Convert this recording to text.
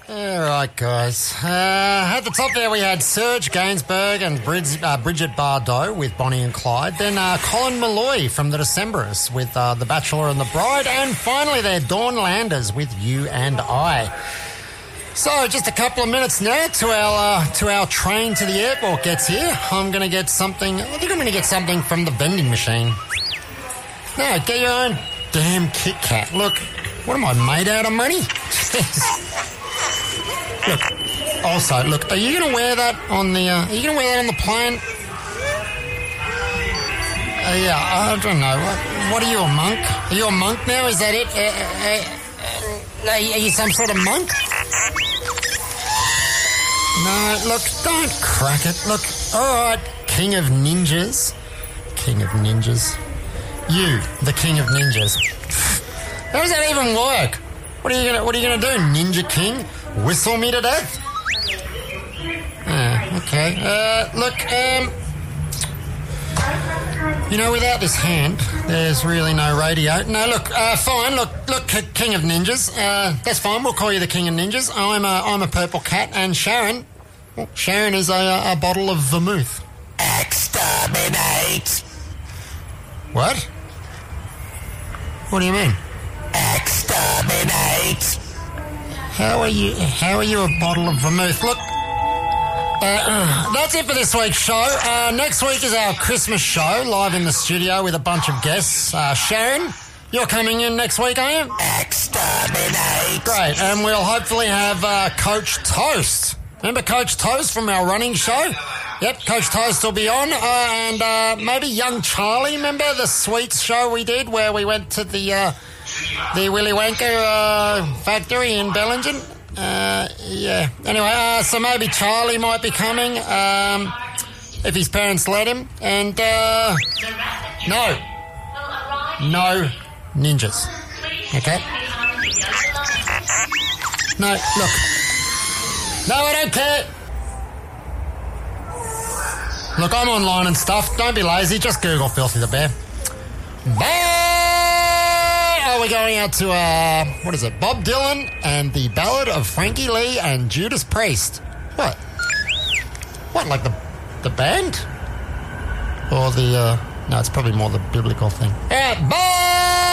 All right, guys. At the top there, we had Serge Gainsbourg and Bridget Bardot with Bonnie and Clyde. Then Colin Malloy from the Decemberists with The Bachelor and the Bride. And finally there, Dawn Landers with You and I. So just a couple of minutes now to our train to the airport gets here. I'm going to get something. I think I'm going to get something from the vending machine. No, get your own damn Kit Kat. Look, what am I, made out of money? Look, also, look, are you going to wear that on the, plane? Yeah, I don't know. What are you, a monk? Are you a monk now? Is that it? Are you some sort of monk? No, look, don't crack it. Look, all right, King of Ninjas. King of Ninjas. You, the King of Ninjas. How does that even work? What are you gonna do, Ninja King? Whistle me to death? Okay. Look, without this hand, there's really no radio. No, look, fine. Look, King of Ninjas. That's fine. We'll call you the King of Ninjas. I'm a purple cat, and Sharon is a bottle of vermouth. Exterminate. What? What do you mean? Exterminate. How are you a bottle of vermouth? Look, that's it for this week's show. Next week is our Christmas show, live in the studio with a bunch of guests. Sharon, you're coming in next week, are you? Exterminate. Great, and we'll hopefully have Coach Toast. Remember Coach Toast from our running show? Yep, Coach Toast will be on. And maybe Young Charlie, remember the sweets show we did where we went to the Willy Wonka factory in Bellingen? Yeah. Anyway, so maybe Charlie might be coming if his parents let him. And no ninjas. Okay? No, look. No, I don't care. Look, I'm online and stuff. Don't be lazy. Just Google Filthy the Bear. Bye! Oh, we're going out to, Bob Dylan and the Ballad of Frankie Lee and Judas Priest. What? What, like the band? Or the, no, it's probably more the biblical thing. All right, bye!